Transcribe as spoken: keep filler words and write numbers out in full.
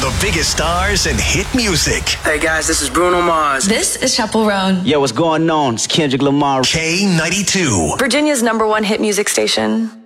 The biggest stars and hit music. Hey guys, this is Bruno Mars. This is Chaperone. Yo, what's going on? It's Kendrick Lamar. K ninety-two. Virginia's number one hit music station.